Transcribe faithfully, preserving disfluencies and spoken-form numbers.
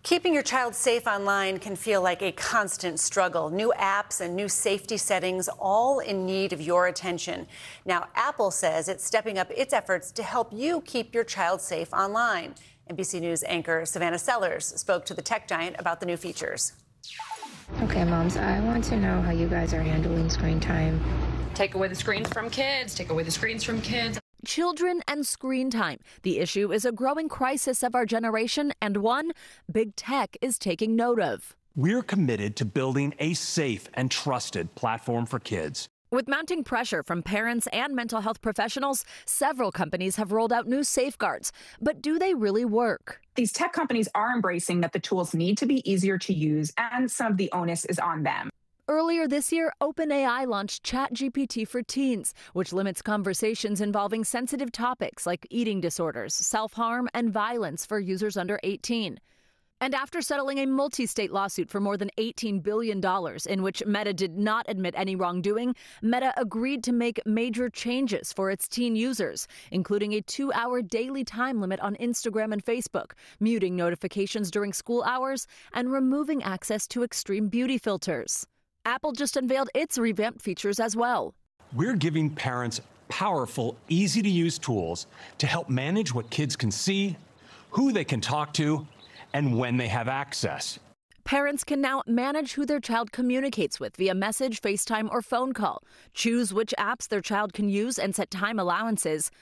Keeping your child safe online can feel like a constant struggle. New apps and new safety settings, all in need of your attention. Now, Apple says it's stepping up its efforts to help you keep your child safe online. N B C News anchor Savannah Sellers spoke to the tech giant about the new features. Okay, moms, I want to know how you guys are handling screen time. Take away the screens from kids, take away the screens from kids. Children and screen time. The issue is a growing crisis of our generation and one big tech is taking note of. We're committed to building a safe and trusted platform for kids. With mounting pressure from parents and mental health professionals, several companies have rolled out new safeguards. But do they really work? These tech companies are embracing that the tools need to be easier to use, and some of the onus is on them. Earlier this year, OpenAI launched ChatGPT for Teens, which limits conversations involving sensitive topics like eating disorders, self-harm, and violence for users under eighteen. And after settling a multi-state lawsuit for more than eighteen billion dollars, in which Meta did not admit any wrongdoing, Meta agreed to make major changes for its teen users, including a two-hour daily time limit on Instagram and Facebook, muting notifications during school hours, and removing access to extreme beauty filters. Apple just unveiled its revamped features as well. We're giving parents powerful, easy-to-use tools to help manage what kids can see, who they can talk to, and when they have access. Parents can now manage who their child communicates with via message, FaceTime, or phone call, choose which apps their child can use, and set time allowances.